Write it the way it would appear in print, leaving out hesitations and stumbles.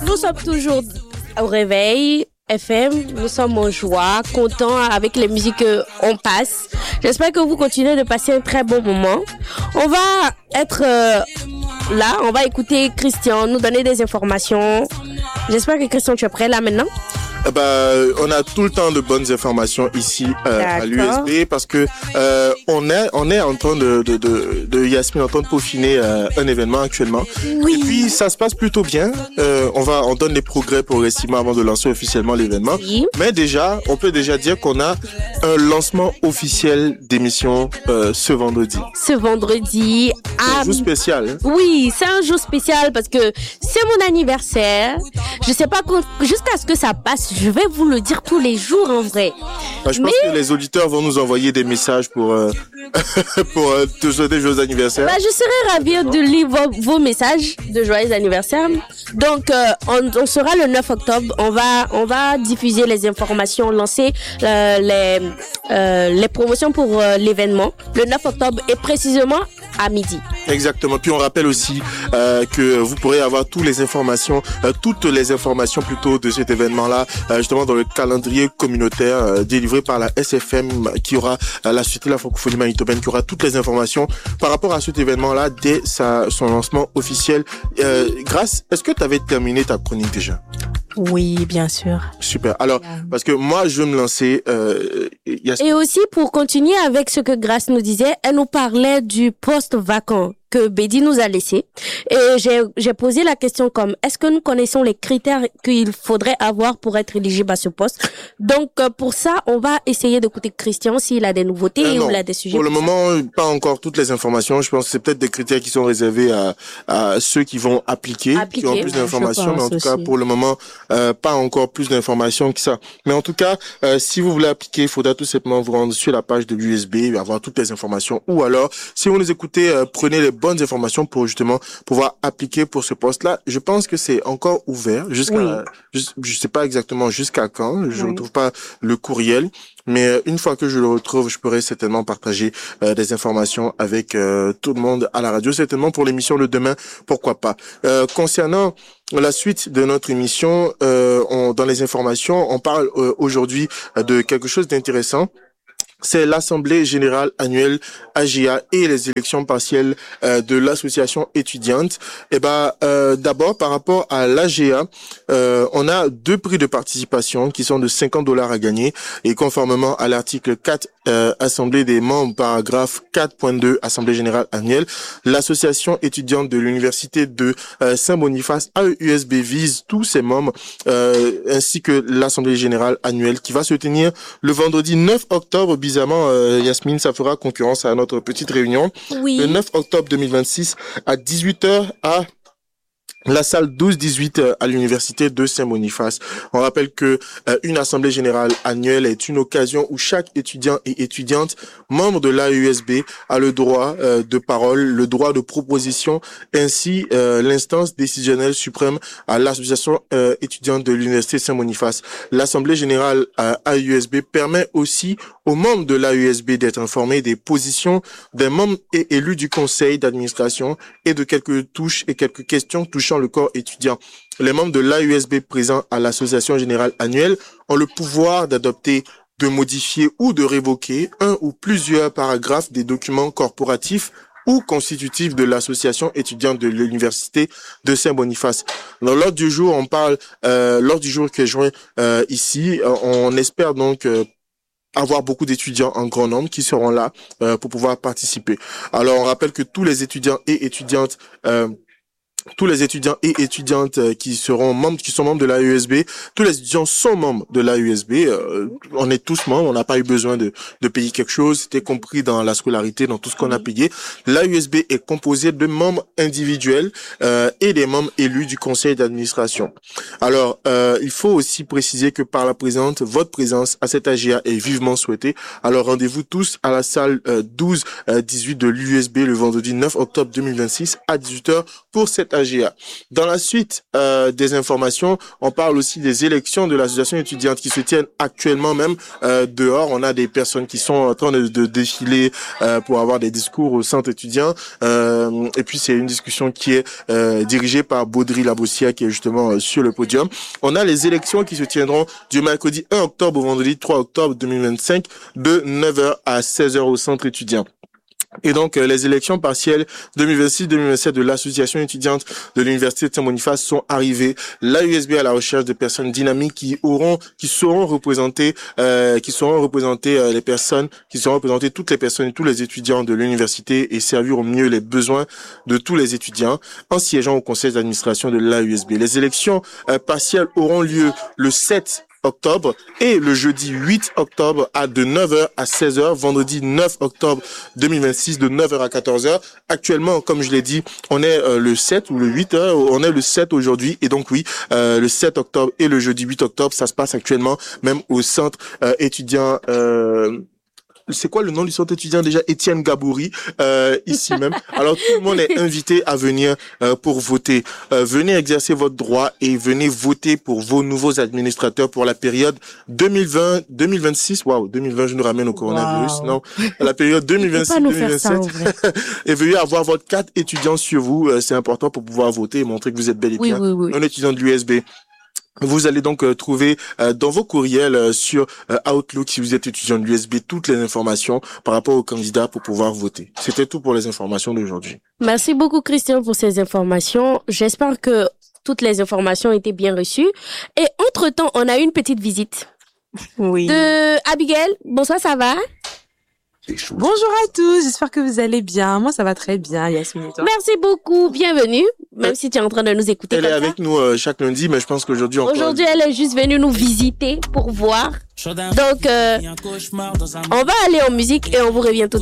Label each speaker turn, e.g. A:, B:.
A: Nous sommes toujours au réveil. FM, nous sommes en joie, contents avec les musiques qu'on passe. J'espère que vous continuez de passer un très bon moment. On va être là, on va écouter Christian nous donner des informations. J'espère que Christian, tu es prêt là maintenant?
B: On a tout le temps de bonnes informations ici à l'USB parce que on est en train de Yasmine en train de peaufiner un événement actuellement.
A: Oui.
B: Et puis ça se passe plutôt bien. On donne les progrès progressivement avant de lancer officiellement l'événement.
A: Oui.
B: Mais déjà, on peut déjà dire qu'on a un lancement officiel d'émission ce vendredi.
A: Ce vendredi.
B: C'est un jour spécial. Hein?
A: Oui, c'est un jour spécial parce que c'est mon anniversaire. Je sais pas jusqu'à ce que ça passe. Je vais vous le dire tous les jours en vrai.
B: Je pense que les auditeurs vont nous envoyer des messages pour te souhaiter joyeux anniversaire.
A: Je serai ravie de lire vos messages de joyeux anniversaire. Donc on sera le 9 octobre. On va diffuser les informations, lancer les promotions pour l'événement le 9 octobre et précisément à midi.
B: Exactement. Puis on rappelle aussi que vous pourrez avoir toutes les informations plutôt de cet événement-là, justement dans le calendrier communautaire délivré par la SFM, qui aura la Société de la francophonie manitobaine, qui aura toutes les informations par rapport à cet événement-là dès son lancement officiel. Grace, est-ce que tu avais terminé ta chronique déjà?
C: Oui, bien sûr.
B: Super. Alors, parce que moi, je vais me lancer.
A: Et aussi, pour continuer avec ce que Grace nous disait, elle nous parlait du poste vacant que Bédi nous a laissé. Et j'ai posé la question comme, est-ce que nous connaissons les critères qu'il faudrait avoir pour être éligible à ce poste? Donc, pour ça, on va essayer d'écouter Christian s'il a des nouveautés ou il a des sujets.
B: Pour le moment, pas encore toutes les informations. Je pense que c'est peut-être des critères qui sont réservés à ceux qui vont appliquer. Qui ont plus d'informations. Mais en tout cas, pour le moment, pas encore plus d'informations que ça. Mais en tout cas, si vous voulez appliquer, il faudra tout simplement vous rendre sur la page de l'USB, avoir toutes les informations. Ou alors, si vous nous écoutez, prenez les bonnes informations pour justement pouvoir appliquer pour ce poste-là. Je pense que c'est encore ouvert jusqu'à, je sais pas exactement jusqu'à quand. Je ne retrouve pas le courriel. Mais une fois que je le retrouve, je pourrai certainement partager des informations avec tout le monde à la radio, certainement pour l'émission de demain, pourquoi pas. Concernant la suite de notre émission, dans les informations, on parle aujourd'hui de quelque chose d'intéressant. C'est l'Assemblée générale annuelle AGA et les élections partielles de l'association étudiante. D'abord, par rapport à l'AGA, on a 2 prix de participation qui sont de $50 à gagner. Et conformément à l'article 4, Assemblée des membres, paragraphe 4.2, Assemblée générale annuelle, l'association étudiante de l'Université de Saint-Boniface, AEUSB, vise tous ses membres, ainsi que l'Assemblée générale annuelle qui va se tenir le vendredi 9 octobre. Bizarrement, Yasmine, ça fera concurrence à notre petite réunion.
A: Oui.
B: Le 9 octobre 2026 à 18h à la salle 12-18 à l'université de Saint-Boniface. On rappelle que une assemblée générale annuelle est une occasion où chaque étudiant et étudiante membre de l'AEUSB a le droit de parole, le droit de proposition, ainsi l'instance décisionnelle suprême à l'association étudiante de l'université Saint-Boniface. L'assemblée générale AEUSB permet aussi aux membres de l'AEUSB d'être informés des positions des membres et élus du conseil d'administration et de quelques touches et quelques questions touchant le corps étudiant. Les membres de l'AEUSB présents à l'association générale annuelle ont le pouvoir d'adopter, de modifier ou de révoquer un ou plusieurs paragraphes des documents corporatifs ou constitutifs de l'association étudiante de l'université de Saint-Boniface. Dans l'ordre du jour, on parle l'ordre du jour qui est joint ici. On espère donc avoir beaucoup d'étudiants en grand nombre qui seront là pour pouvoir participer. Alors, on rappelle que tous les étudiants et étudiantes qui sont membres de l'AEUSB, tous les étudiants sont membres de l'AEUSB. On est tous membres, on n'a pas eu besoin de payer quelque chose, c'était compris dans la scolarité, dans tout ce qu'on a payé. L'AEUSB est composé de membres individuels et des membres élus du conseil d'administration. Alors, il faut aussi préciser que par la présente, votre présence à cette AGA est vivement souhaitée. Alors, rendez-vous tous à la salle 12-18 de l'USB le vendredi 9 octobre 2026 à 18h pour cette cette AGA. Dans la suite des informations, on parle aussi des élections de l'association étudiante qui se tiennent actuellement même dehors. On a des personnes qui sont en train de défiler pour avoir des discours au centre étudiant. Et puis c'est une discussion qui est dirigée par Baudry Labossia qui est justement sur le podium. On a les élections qui se tiendront du mercredi 1 octobre au vendredi 3 octobre 2025 de 9h à 16h au centre étudiant. Et donc, les élections partielles 2026-2027 de l'association étudiante de l'université de Saint-Boniface sont arrivées. L'AUSB à la recherche de personnes dynamiques qui sauront représenter les personnes, qui sauront représenter toutes les personnes et tous les étudiants de l'université et servir au mieux les besoins de tous les étudiants en siégeant au conseil d'administration de l'AUSB. Les élections partielles auront lieu le 7 octobre et le jeudi 8 octobre de 9h à 16h, vendredi 9 octobre 2026 de 9h à 14h. Actuellement, comme je l'ai dit, on est le 7 ou le 8, on est le 7 aujourd'hui et donc oui, le 7 octobre et le jeudi 8 octobre, ça se passe actuellement même au centre étudiant c'est quoi le nom du centre étudiant déjà? Étienne Gabouri, ici même. Alors tout le monde est invité à venir pour voter. Venez exercer votre droit et venez voter pour vos nouveaux administrateurs pour la période 2020-2026. Waouh, 2020, je nous ramène au coronavirus. Wow. Non, la période 2026-2027. Et veuillez avoir votre carte étudiant sur vous. C'est important pour pouvoir voter et montrer que vous êtes bel et bien un étudiant de l'USB. Vous allez donc trouver dans vos courriels sur Outlook, si vous êtes étudiant de l'USB, toutes les informations par rapport aux candidats pour pouvoir voter. C'était tout pour les informations d'aujourd'hui.
A: Merci beaucoup, Christian, pour ces informations. J'espère que toutes les informations ont été bien reçues. Et entre-temps, on a eu une petite visite de Abigail. Bonsoir, ça va?
C: Bonjour à tous, j'espère que vous allez bien. Moi, ça va très bien, Yasmine.
A: Merci beaucoup, bienvenue, même si tu es en train de nous écouter.
B: Elle est avec nous chaque lundi, mais je pense qu'aujourd'hui encore...
A: Aujourd'hui, elle est juste venue nous visiter pour voir. Donc, on va aller en musique et on vous revient tout de suite.